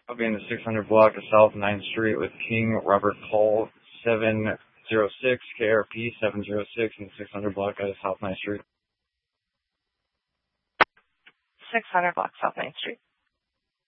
I'll be in the 600 block of South 9th Street with King Robert Cole, 706, KRP 706 in the 600 block of South 9th Street. 600 block South 9th Street.